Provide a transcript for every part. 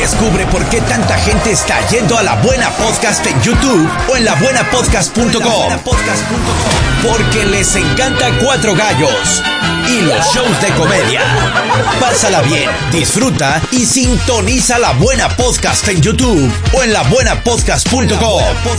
Descubre por qué tanta gente está yendo a La Buena Podcast en YouTube o en labuenapodcast.com. Porque les encanta Cuatro Gallos y los shows de comedia. Pásala bien, disfruta y sintoniza La Buena Podcast en YouTube o en labuenapodcast.com.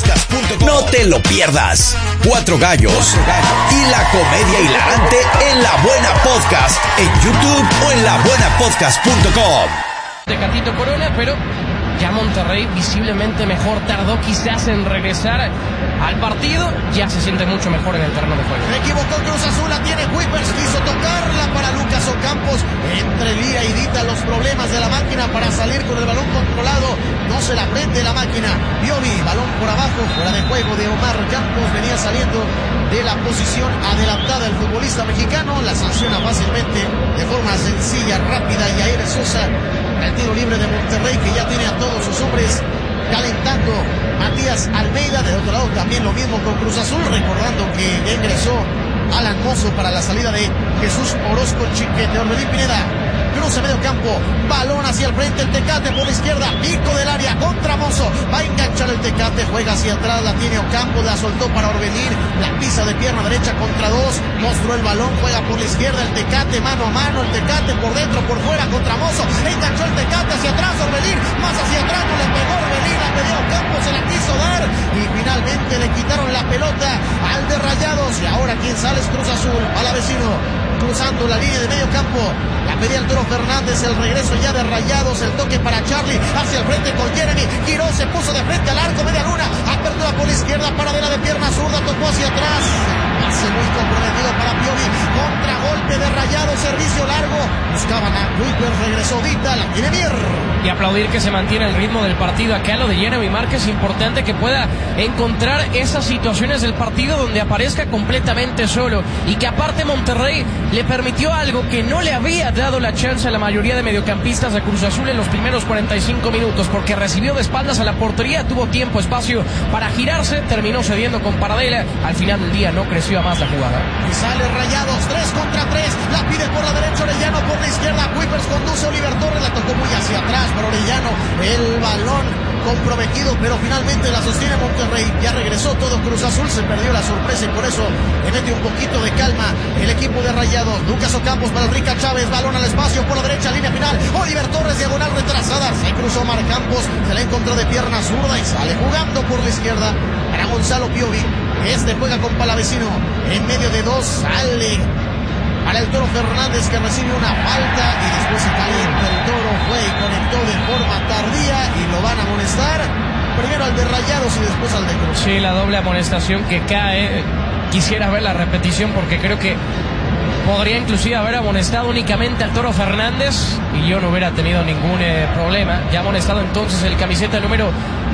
No te lo pierdas. Cuatro Gallos y la comedia hilarante en La Buena Podcast en YouTube o en labuenapodcast.com. Tecatito Corona, pero ya Monterrey visiblemente mejor. Tardó quizás en regresar al partido, ya se siente mucho mejor en el terreno de juego. Me equivocó Cruz Azul, la tiene Kuipers, quiso tocarla para Lucas Ocampos. Entre Lía y Dita los problemas de la máquina para salir con el balón controlado. No se la prende la máquina. Piovi, balón por abajo, fuera de juego de Omar Campos. Venía saliendo de la posición adelantada el futbolista mexicano. La sanciona fácilmente, de forma sencilla, rápida. Y Yair Sosa, el tiro libre de Monterrey, que ya tiene a todos sus hombres calentando. Matías Almeida, del otro lado también lo mismo con Cruz Azul, recordando que ya ingresó Alan Mozo para la salida de Jesús Orozco Chiquete. Orbelín Pineda cruza medio campo, balón hacia el frente, el Tecate por la izquierda, pico del área contra Mozo, va a enganchar el Tecate, juega hacia atrás, la tiene Ocampo, la soltó para Orbelín, la pisa de pierna derecha contra dos, mostró el balón, juega por la izquierda, el Tecate mano a mano, el Tecate por dentro, por fuera contra Mozo, enganchó el Tecate hacia atrás, Orbelín, más hacia atrás, no le pegó Orbelín, la pidió Ocampo, se la quiso dar y finalmente le quitaron la pelota al de Rayados. Y ahora quien sale es Cruz Azul, Palavecino cruzando la línea de medio campo, la pedía el Toro Fernández, el regreso ya de Rayados, el toque para Charlie, hacia el frente con Jeremy, giró, se puso de frente al arco, media luna, apertura por la izquierda, paradera de pierna zurda, tocó hacia atrás, pase muy comprometido para Piovi, contragolpe de Rayados, servicio largo, buscaban a Kuipers, regresó Dita, la tiene Mier. Y aplaudir que se mantiene el ritmo del partido. Acá lo de Jeremy Márquez, importante que pueda encontrar esas situaciones del partido donde aparezca completamente solo, y que aparte Monterrey le permitió algo que no le había dado la chance a la mayoría de mediocampistas de Cruz Azul en los primeros 45 minutos, porque recibió de espaldas a la portería, tuvo tiempo, espacio para girarse, terminó cediendo con Paradela, al final del día no creció a más la jugada. Y sale Rayados, 3 contra 3, la pide por la derecha Orellano, por la izquierda Kuipers, conduce Oliver Torres, la tocó muy hacia atrás para Orellano, el balón comprometido, pero finalmente la sostiene Monterrey. Ya regresó todo Cruz Azul, se perdió la sorpresa y por eso le mete un poquito de calma el equipo de Rayados. Lucas Ocampos para Enrique Chávez, balón al espacio por la derecha, línea final, Oliver Torres, diagonal retrasada, se cruzó Omar Campos, se la encontró de pierna zurda y sale jugando por la izquierda para Gonzalo Piovi. Este juega con Palavecino, en medio de dos, sale para el Toro Fernández, que recibe una falta y después se calienta el Toro, fue y conectó de forma tardía y lo van a amonestar, primero al de Rayados y después al de Cruz. Sí, la doble amonestación que cae. Quisiera ver la repetición porque creo que podría inclusive haber amonestado únicamente al Toro Fernández y yo no hubiera tenido ningún problema. Ya amonestado entonces el camiseta número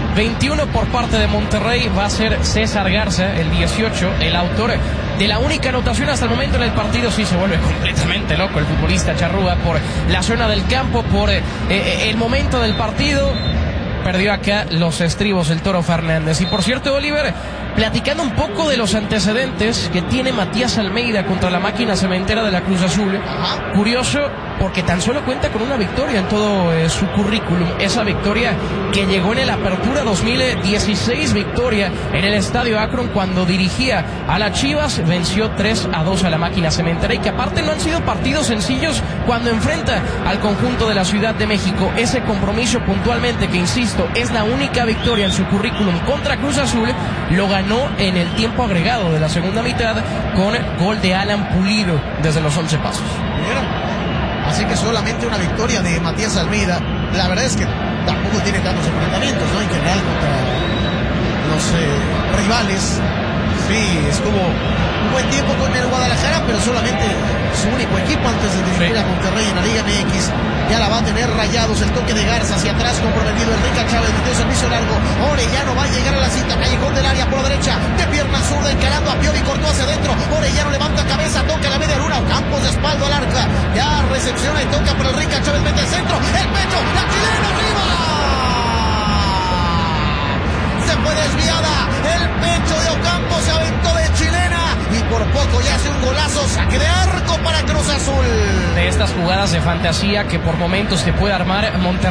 21 por parte de Monterrey va a ser César Garza, el 18, el autor de la única anotación hasta el momento en el partido. Sí, se vuelve completamente loco el futbolista Charrúa por la zona del campo, por el momento del partido. Perdió acá los estribos el Toro Fernández. Y por cierto, Oliver, platicando un poco de los antecedentes que tiene Matías Almeida contra la máquina cementera de la Cruz Azul. Curioso, porque tan solo cuenta con una victoria en todo su currículum. Esa victoria que llegó en el Apertura 2016, victoria en el Estadio Akron cuando dirigía a las Chivas, venció 3-2 a la máquina cementera, y que aparte no han sido partidos sencillos cuando enfrenta al conjunto de la Ciudad de México. Ese compromiso puntualmente, que insisto, es la única victoria en su currículum contra Cruz Azul, lo ganó en el tiempo agregado de la segunda mitad con gol de Alan Pulido desde los 11 pasos. Así que solamente una victoria de Matías Almeida. La verdad es que tampoco tiene tantos enfrentamientos, ¿no? En general contra los rivales. Sí, estuvo un buen tiempo con el Guadalajara, pero solamente su único equipo antes de dirigir a Monterrey en la Liga MX. Ya la va a tener Rayados, el toque de Garza hacia atrás comprometido, Enrique Chávez metió servicio largo, Orellano va a llegar a la cinta, callejón del área por la derecha, de pierna zurda encarando a Piovi, cortó hacia adentro, Orellano levanta cabeza, toca la media luna, Campos de espalda al arca, ya recepciona y toca para Enrique Chávez, mete el centro, el pecho, la chilena arriba, se fue desviada, el pecho de Ocampo se aventó de chilena y por poco ya hace un golazo, saque de arco para Cruz Azul. De estas jugadas de fantasía que por momentos te puede armar Monterrey.